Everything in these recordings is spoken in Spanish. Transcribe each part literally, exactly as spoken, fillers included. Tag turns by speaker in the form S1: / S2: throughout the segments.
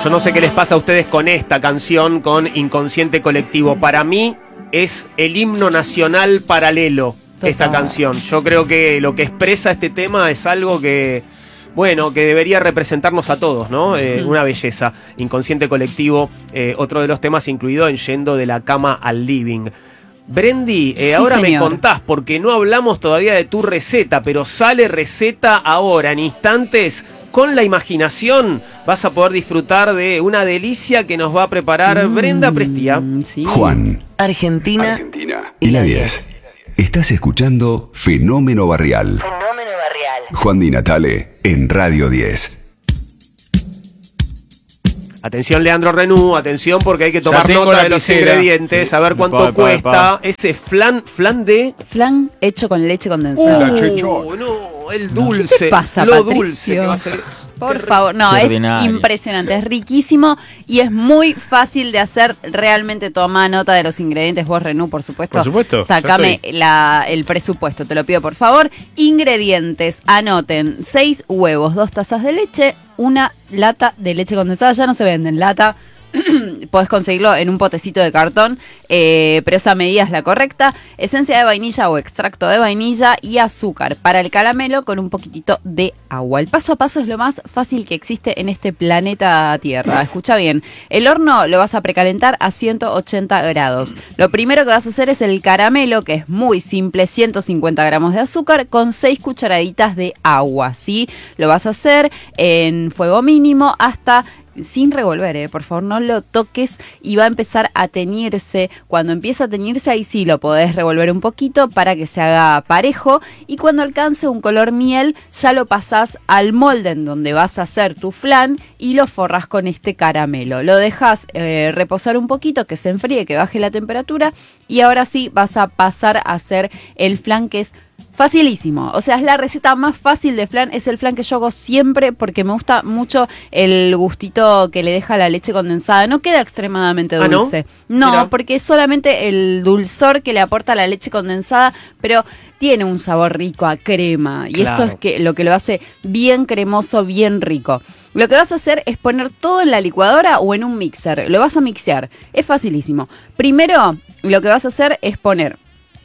S1: Yo no sé qué les pasa a ustedes con esta canción, con Inconsciente Colectivo. Para mí es el himno nacional paralelo, total, esta canción. Yo creo que lo que expresa este tema es algo que, bueno, que debería representarnos a todos, ¿no? Eh, una belleza. Inconsciente Colectivo, eh, otro de los temas incluido en Yendo de la Cama al Living. Brendy, eh, sí, ahora señor. Me contás, porque no hablamos todavía de tu receta, pero sale receta ahora, en instantes. Con la imaginación vas a poder disfrutar de una delicia que nos va a preparar mm, Brenda Prestia.
S2: Sí. Juan, Argentina, Argentina y la diez. Estás escuchando Fenómeno Barrial. Fenómeno Barrial. Juan Di Natale en Radio diez.
S1: Atención, Leandro Renú, atención, porque hay que tomar nota de los ingredientes, sí, a ver cuánto pa, pa, cuesta pa, pa. Ese flan, flan de...
S3: Flan hecho con leche condensada.
S1: Uh, no, el dulce,
S3: ¿qué pasa,
S1: lo
S3: Patricio?
S1: Dulce que va a ser eso.
S3: Por favor, no, es impresionante, es riquísimo y es muy fácil de hacer. Realmente toma nota de los ingredientes, vos, Renú, por supuesto.
S4: Por supuesto.
S3: Sácame la, el presupuesto, te lo pido por favor. Ingredientes, anoten: seis huevos, dos tazas de leche, una lata de leche condensada. Ya no se vende en lata, podés conseguirlo en un potecito de cartón, eh, pero esa medida es la correcta. Esencia de vainilla o extracto de vainilla y azúcar para el caramelo con un poquitito de agua. El paso a paso es lo más fácil que existe en este planeta Tierra. Escucha bien, el horno lo vas a precalentar a ciento ochenta grados. Lo primero que vas a hacer es el caramelo, que es muy simple: ciento cincuenta gramos de azúcar con seis cucharaditas de agua, ¿sí? Lo vas a hacer en fuego mínimo hasta... sin revolver, eh, por favor, no lo toques, y va a empezar a teñirse. Cuando empieza a teñirse, ahí sí lo podés revolver un poquito para que se haga parejo, y cuando alcance un color miel, ya lo pasás al molde en donde vas a hacer tu flan y lo forras con este caramelo. Lo dejas eh, reposar un poquito, que se enfríe, que baje la temperatura, y ahora sí vas a pasar a hacer el flan, que es facilísimo. O sea, es la receta más fácil de flan. Es el flan que yo hago siempre porque me gusta mucho el gustito que le deja la leche condensada. No queda extremadamente dulce. ¿Ah, no? No, Mira. Porque es solamente el dulzor que le aporta la leche condensada, pero tiene un sabor rico a crema. Y claro, esto es que lo que lo hace bien cremoso, bien rico. Lo que vas a hacer es poner todo en la licuadora o en un mixer. Lo vas a mixear. Es facilísimo. Primero, lo que vas a hacer es poner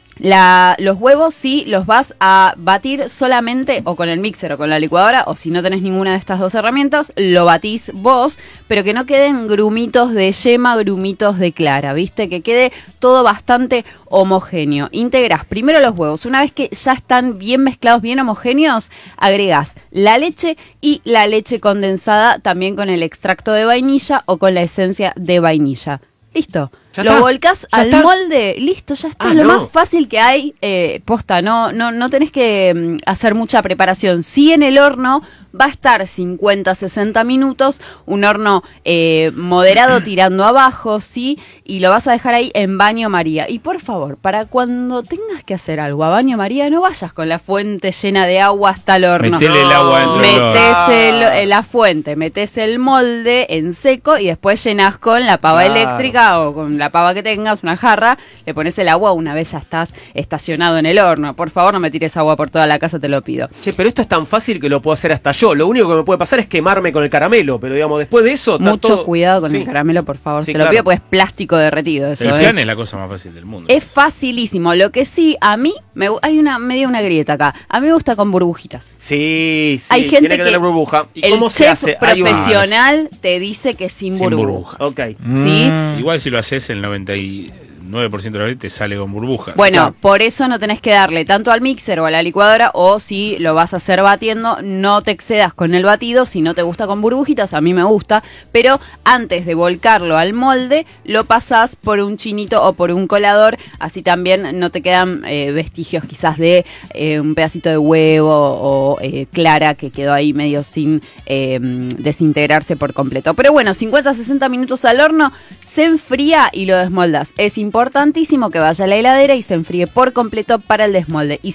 S3: La, los huevos, sí, los vas a batir solamente o con el mixer o con la licuadora, o si no tenés ninguna de estas dos herramientas, lo batís vos, pero que no queden grumitos de yema, grumitos de clara, ¿viste? Que quede todo bastante homogéneo. Integrás primero los huevos. Una vez que ya están bien mezclados, bien homogéneos, agregás la leche y la leche condensada, también con el extracto de vainilla o con la esencia de vainilla. Listo.
S1: ¿Ya
S3: lo
S1: está?
S3: volcás
S1: ¿Ya
S3: al
S1: está?
S3: molde, listo, ya está.
S1: Ah,
S3: lo
S1: no.
S3: más fácil que hay, eh, posta, no, no, no tenés que mm, hacer mucha preparación. Sí, en el horno va a estar cincuenta, sesenta minutos, un horno eh, moderado tirando abajo, sí, y lo vas a dejar ahí en baño María. Y por favor, para cuando tengas que hacer algo a baño María, no vayas con la fuente llena de agua hasta el horno.
S4: Metele el agua dentro del horno.
S3: Metés el, eh, la fuente, metés el molde en seco y después llenás con la pava
S1: Claro.
S3: eléctrica o con la pava que tengas, una jarra, le pones el agua una vez ya estás estacionado en el horno. Por favor, no me tires agua por toda la casa, te lo pido.
S1: Che, pero esto es tan fácil que lo puedo hacer hasta yo. Lo único que me puede pasar es quemarme con el caramelo, pero digamos, después de eso...
S3: Mucho
S1: todo...
S3: cuidado con
S1: sí.
S3: el caramelo, por favor.
S1: Sí,
S3: te
S1: claro.
S3: lo pido porque es plástico derretido eso.
S4: El
S3: ¿eh?
S4: flan es la cosa más fácil del mundo.
S3: Es facilísimo. Lo que sí, a mí, me, hay una media una grieta acá. A mí me gusta con burbujitas.
S1: Sí, sí.
S3: Hay gente
S1: tiene que,
S3: que
S1: tener burbuja. ¿Y
S3: el
S1: cómo se
S3: chef
S1: hace? Hay una-
S3: profesional te dice que sin,
S4: Sin
S3: burbujas.
S4: burbujas.
S1: Ok.
S3: ¿Sí?
S4: Mm. Igual si lo haces el noventa y nueve por ciento de la vez te sale con burbujas.
S3: Bueno,
S1: Claro.
S3: por eso no tenés que darle tanto al mixer o a la licuadora, o si lo vas a hacer batiendo, no te excedas con el batido. Si no te gusta con burbujitas, a mí me gusta, pero antes de volcarlo al molde, lo pasás por un chinito o por un colador, así también no te quedan eh, vestigios quizás de eh, un pedacito de huevo o eh, clara que quedó ahí medio sin eh, desintegrarse por completo. Pero bueno, cincuenta a sesenta minutos al horno, se enfría y lo desmoldas. Es importantísimo que vaya a la heladera y se enfríe por completo para el desmolde. Y si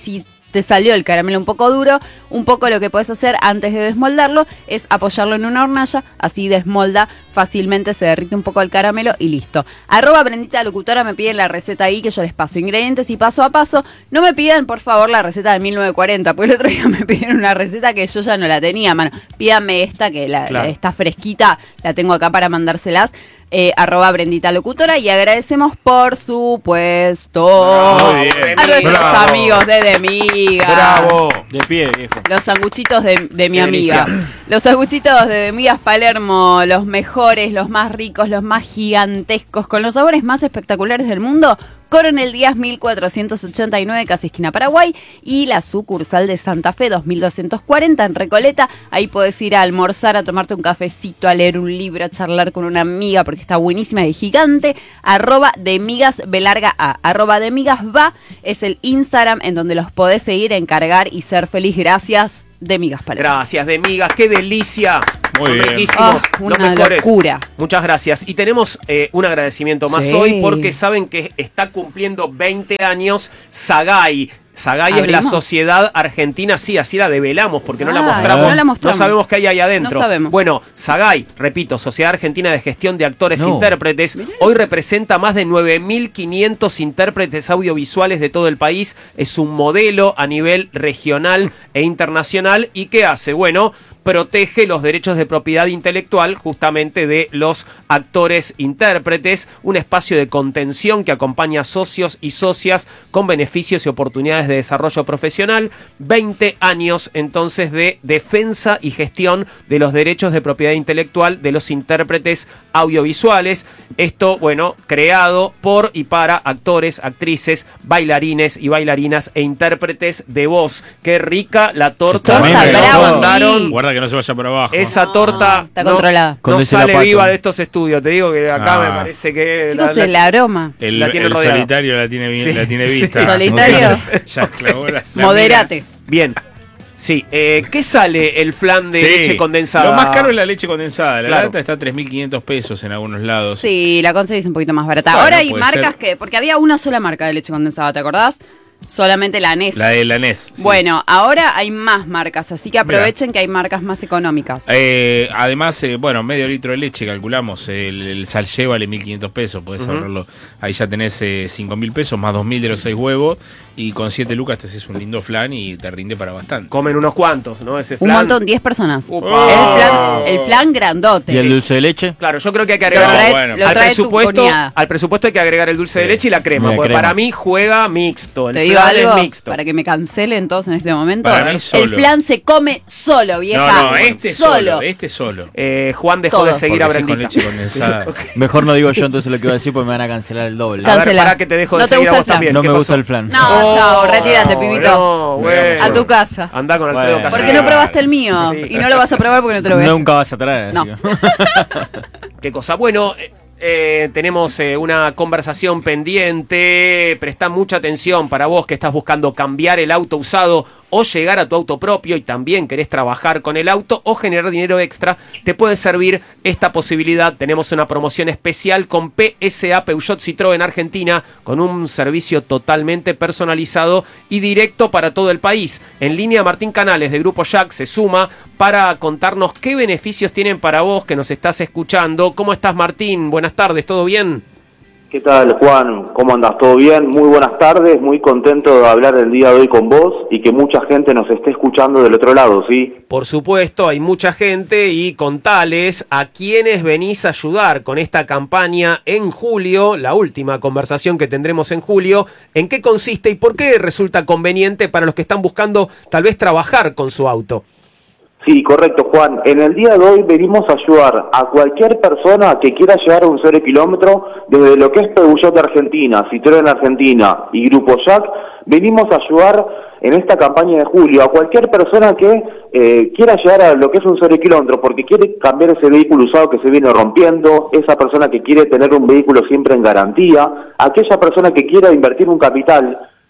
S3: te salió el caramelo un poco duro, un poco lo que puedes hacer antes de desmoldarlo es apoyarlo en una hornalla, así desmolda fácilmente, se derrite un poco el caramelo y listo. Arroba Brendita Locutora, me piden la receta ahí que yo les paso ingredientes y paso a paso. No me pidan por favor la receta de mil novecientos cuarenta, porque el otro día me pidieron una receta que yo ya no la tenía, mano. Pídanme esta que la,
S1: claro.
S3: la, está fresquita, la tengo acá para mandárselas. Eh, arroba Brendita Locutora, y agradecemos por supuesto
S4: Muy bien.
S3: a nuestros
S4: Bravo.
S3: amigos de Demigas.
S4: Bravo.
S5: De pie, viejo.
S3: Los sanguchitos de, de mi
S1: Qué
S3: amiga.
S1: delicia.
S3: Los sanguchitos de Demigas Palermo, los mejores, los más ricos, los más gigantescos, con los sabores más espectaculares del mundo. Coronel Díaz mil cuatrocientos ochenta y nueve, casi esquina Paraguay, y la sucursal de Santa Fe dos mil doscientos cuarenta en Recoleta. Ahí podés ir a almorzar, a tomarte un cafecito, a leer un libro, a charlar con una amiga porque está buenísima y gigante. Arroba Demigas Belarga A. Arroba Demigas Va es el Instagram en donde los podés seguir, encargar y ser feliz. Gracias, Demigas Palermo.
S1: Gracias, Demigas, qué delicia.
S4: Muy
S1: Son
S4: bien.
S1: riquísimos,
S3: Oh,
S1: los
S3: una
S1: mejores.
S3: locura.
S1: Muchas gracias. Y tenemos eh, un agradecimiento más
S3: Sí.
S1: hoy porque saben que está cumpliendo veinte años Sagay. Sagay es la
S3: ¿Abrimos?
S1: Sociedad Argentina, sí, así la develamos porque no la
S3: Ah,
S1: mostramos.
S3: no la mostramos.
S1: No sabemos qué hay ahí adentro.
S3: No sabemos.
S1: Bueno, Sagay, repito, Sociedad Argentina de Gestión de Actores e
S5: No.
S1: Intérpretes, hoy representa más de nueve mil quinientos intérpretes audiovisuales de todo el país. Es un modelo a nivel regional e internacional. ¿Y qué hace? Bueno, protege los derechos de propiedad intelectual justamente de los actores intérpretes, un espacio de contención que acompaña a socios y socias con beneficios y oportunidades de desarrollo profesional. veinte años entonces de defensa y gestión de los derechos de propiedad intelectual de los intérpretes audiovisuales. Esto, bueno, creado por y para actores, actrices, bailarines y bailarinas e intérpretes de voz. Qué rica la torta.
S3: Torta
S1: que nos
S3: brava,
S1: mandaron.
S3: sí.
S4: Guarda que no se vaya por abajo.
S1: Esa
S3: No,
S1: torta
S3: está
S1: no-
S3: controlada.
S1: no,
S5: Con ese
S1: sale
S5: zapato.
S1: viva de estos estudios. Te digo que acá
S4: Ah.
S1: me parece que
S3: Chicos,
S1: la-
S3: el
S1: la-
S3: aroma.
S4: El,
S1: la tiene
S4: el
S1: rodeada.
S4: solitario la tiene, bien,
S1: Sí,
S4: la tiene
S1: sí.
S4: vista.
S3: ¿Solitario?
S4: Ya clavó la- la
S3: Moderate.
S1: Bien. Sí, eh, ¿qué sale el flan de
S4: Sí.
S1: leche condensada?
S4: Lo más caro es la leche condensada. La
S1: Claro.
S4: lata está a tres mil quinientos pesos en algunos lados.
S3: Sí, la conseguís un poquito más barata.
S4: Bueno,
S3: Ahora hay
S4: puede
S3: marcas
S4: ser.
S3: que, porque había una sola marca de leche condensada, ¿te acordás? Solamente la Nes.
S4: La de la N E S. sí.
S3: Bueno, ahora hay más marcas, así que aprovechen que hay marcas más económicas.
S4: Eh, además, eh, bueno, medio litro de leche, calculamos. El, el salché vale mil quinientos pesos. Podés
S1: Ujú.
S4: ahorrarlo. Ahí ya tenés eh, cinco mil pesos más dos mil de los seis huevos. Y con siete lucas te haces un lindo flan y te rinde para bastante.
S1: Comen unos cuantos, ¿no? Ese
S3: Un
S1: flan.
S3: montón, diez personas.
S1: Upa.
S3: Es el flan, el flan grandote.
S5: ¿Y el dulce de leche?
S1: Claro, yo creo que hay que
S3: Lo
S1: agregar
S3: trae,
S4: bueno.
S3: lo
S1: al
S3: trae tu
S1: presupuesto.
S3: cuñada.
S1: Al presupuesto hay que agregar el dulce de
S4: Sí.
S1: leche y la crema.
S5: La
S1: Porque
S5: crema.
S1: para mí juega mixto. El
S3: Te digo
S1: flan
S3: algo,
S1: es mixto.
S3: para que me cancelen todos en este momento.
S4: Para mí
S3: El
S4: solo.
S3: flan se come solo, vieja.
S4: No, no, este solo. Este solo.
S1: Eh, Juan dejó de
S3: Todos.
S1: seguir a
S4: Porque sí, con
S1: Brendita.
S4: leche condensada.
S5: Mejor no digo yo entonces lo que iba a decir porque me van a cancelar el doble.
S1: A ver,
S3: Cancela.
S1: pará que te dejo de
S3: ¿No te
S1: seguir a
S3: gusta
S1: vos
S3: el flan?
S1: también.
S5: No
S1: ¿Qué
S5: me
S1: pasó?
S5: gusta el flan.
S3: No, chao, retírate, pibito.
S1: No, bueno.
S3: A tu casa.
S1: Andá con Alfredo
S5: Bueno.
S1: Casero.
S3: Porque no probaste el mío.
S1: Sí.
S3: Y no lo vas a probar porque no te lo voy a hacer.
S5: Nunca vas a traer.
S3: No.
S5: así que-
S1: Qué cosa. Bueno, eh, eh, tenemos eh, una conversación pendiente. Presta mucha atención para vos que estás buscando cambiar el auto usado o llegar a tu auto propio y también querés trabajar con el auto o generar dinero extra. Te puede servir esta posibilidad. Tenemos una promoción especial con P S A Peugeot Citroën Argentina con un servicio totalmente personalizado y directo para todo el país. En línea, Martín Canales de Grupo Jack se suma para contarnos qué beneficios tienen para vos que nos estás escuchando. ¿Cómo estás, Martín? Buenas tardes, ¿todo bien?
S6: ¿Qué tal, Juan? ¿Cómo andas? ¿Todo bien? Muy buenas tardes, muy contento de hablar el día de hoy con vos y que mucha gente nos esté escuchando del otro lado, ¿sí?
S1: Por supuesto, hay mucha gente y contales a quienes venís a ayudar con esta campaña en julio, la última conversación que tendremos en julio. ¿En qué consiste y por qué resulta conveniente para los que están buscando tal vez trabajar con su auto?
S6: Sí, correcto, Juan. En el día de hoy venimos a ayudar a cualquier persona que quiera llegar a un cero kilómetro desde lo que es Peugeot Argentina, Citroën Argentina y Grupo Jack. Venimos a ayudar en esta campaña de julio a cualquier persona que eh, quiera llegar a lo que es un cero kilómetro porque quiere cambiar ese vehículo usado que se viene rompiendo, esa persona que quiere tener un vehículo siempre en garantía, aquella persona que quiera invertir un capital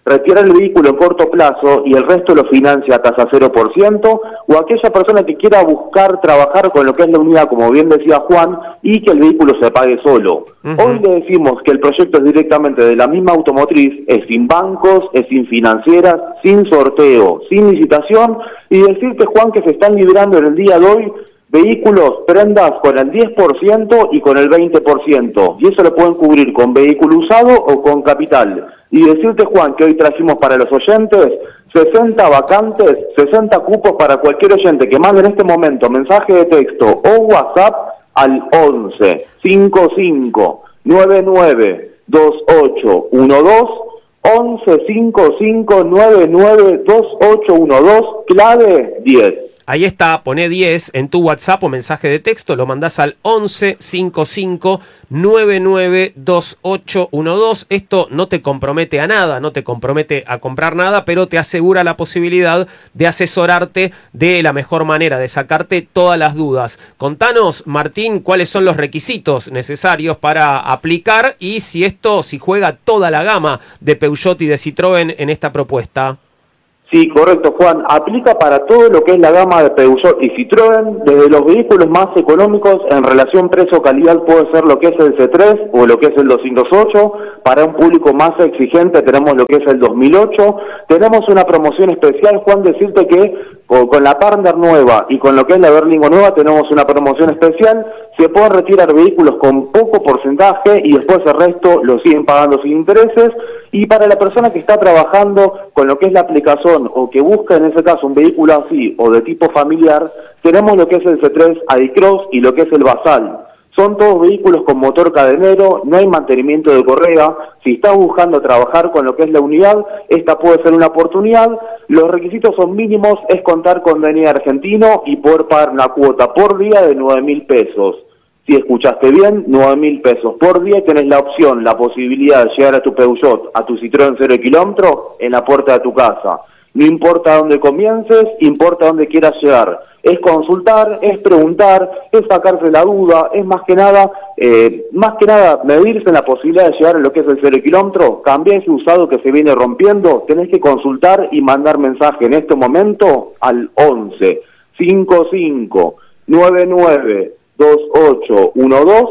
S6: retirar el vehículo en corto plazo y el resto lo financia a tasa cero por ciento, o aquella persona que quiera buscar trabajar con lo que es la unidad, como bien decía Juan, y que el vehículo se pague solo. Uh-huh. Hoy le decimos que el proyecto es directamente de la misma automotriz, es sin bancos, es sin financieras, sin sorteo, sin licitación, y decirte, Juan, que se están liberando en el día de hoy vehículos, prendas con el diez por ciento y con el veinte por ciento, y eso lo pueden cubrir con vehículo usado o con capital. Y decirte, Juan, que hoy trajimos para los oyentes sesenta vacantes, sesenta cupos para cualquier oyente que mande en este momento mensaje de texto o WhatsApp al once cincuenta y cinco noventa y nueve veintiocho doce, once cincuenta y cinco noventa y nueve veintiocho doce, clave diez.
S1: Ahí está, poné diez en tu WhatsApp o mensaje de texto, lo mandás al once cincuenta y cinco noventa y nueve veintiocho doce. Esto no te compromete a nada, no te compromete a comprar nada, pero te asegura la posibilidad de asesorarte de la mejor manera, de sacarte todas las dudas. Contanos, Martín, cuáles son los requisitos necesarios para aplicar y si esto, si juega toda la gama de Peugeot y de Citroën en esta propuesta.
S6: Sí, correcto, Juan. Aplica para todo lo que es la gama de Peugeot y Citroën, desde los vehículos más económicos en relación precio-calidad puede ser lo que es el C tres o lo que es el doscientos ocho. Para un público más exigente tenemos lo que es el dos mil ocho. Tenemos una promoción especial, Juan, decirte que con la Partner nueva y con lo que es la Berlingo nueva tenemos una promoción especial. Se pueden retirar vehículos con poco porcentaje y después el resto lo siguen pagando sin intereses. Y para la persona que está trabajando con lo que es la aplicación o que busca en ese caso un vehículo así o de tipo familiar, tenemos lo que es el C tres Adicross y lo que es el Basal. Son todos vehículos con motor cadenero, no hay mantenimiento de correa. Si estás buscando trabajar con lo que es la unidad, esta puede ser una oportunidad. Los requisitos son mínimos, es contar con D N I argentino y poder pagar una cuota por día de nueve mil pesos. Si escuchaste bien, nueve mil pesos por día, tenés la opción, la posibilidad de llegar a tu Peugeot, a tu Citroën cero kilómetro, en la puerta de tu casa. No importa dónde comiences, importa dónde quieras llegar. Es consultar, es preguntar, es sacarse la duda, es más que nada, eh, más que nada medirse en la posibilidad de llegar a lo que es el cero kilómetro. Cambia ese usado que se viene rompiendo, tenés que consultar y mandar mensaje en este momento al once cincuenta y cinco noventa y nueve veintiocho doce,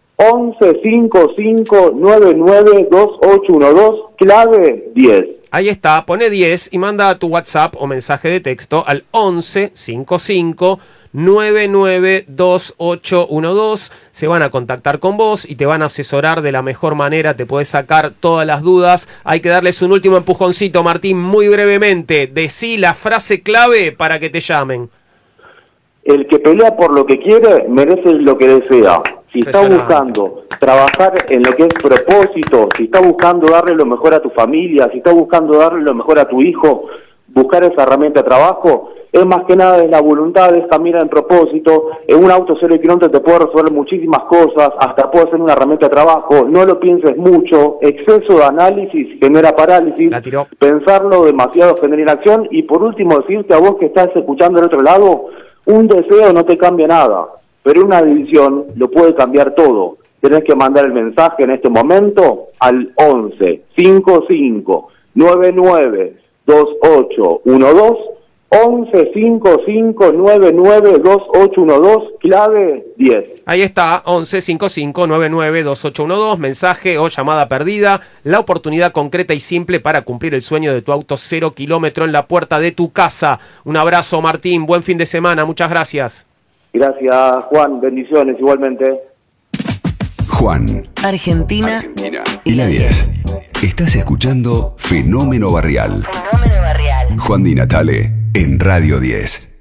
S6: once cincuenta y cinco noventa y nueve veintiocho doce, clave diez.
S1: Ahí está, pone diez y manda tu WhatsApp o mensaje de texto al once cincuenta y cinco noventa y nueve veintiocho doce. Se van a contactar con vos y te van a asesorar de la mejor manera, te podés sacar todas las dudas. Hay que darles un último empujoncito, Martín, muy brevemente. Decí la frase clave para que te llamen.
S6: El que pelea por lo que quiere, merece lo que desea. Si está buscando trabajar en lo que es propósito, si está buscando darle lo mejor a tu familia, si está buscando darle lo mejor a tu hijo, buscar esa herramienta de trabajo, es más que nada es la voluntad, es caminar en propósito. En un auto cero kilómetros te puede resolver muchísimas cosas, hasta puede ser una herramienta de trabajo. No lo pienses mucho, exceso de análisis genera parálisis, pensarlo demasiado genera inacción. Y por último, decirte a vos que estás escuchando del otro lado, un deseo no te cambia nada, pero una decisión lo puede cambiar todo. Tenés que mandar el mensaje en este momento al once cincuenta y cinco noventa y nueve veintiocho doce, once cincuenta y cinco noventa y nueve veintiocho doce, clave diez.
S1: Ahí está, once cincuenta y cinco noventa y nueve veintiocho doce, mensaje o llamada perdida, la oportunidad concreta y simple para cumplir el sueño de tu auto cero kilómetro en la puerta de tu casa. Un abrazo, Martín, buen fin de semana, muchas gracias.
S6: Gracias, Juan, bendiciones igualmente.
S2: Juan,
S3: Argentina,
S2: Argentina y la diez. Estás escuchando Fenómeno Barrial.
S3: Fenómeno Barrial.
S2: Juan Di Natale en Radio diez.